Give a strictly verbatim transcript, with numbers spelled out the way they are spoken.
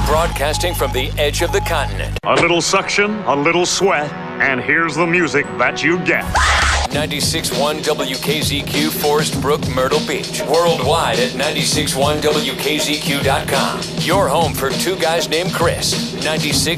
Broadcasting from the edge of the continent. A little suction, a little sweat, and here's the music that you get. ninety-six point one W K Z Q, Forest Brook, Myrtle Beach. Worldwide at ninety-six point one W K Z Q dot com. Your home for two guys named Chris. ninety-six